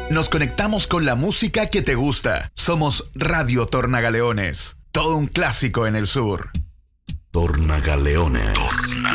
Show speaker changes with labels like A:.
A: Nos conectamos con la música que te gusta. Somos Radio Tornagaleones. Todo un clásico en el sur.
B: Tornagaleones.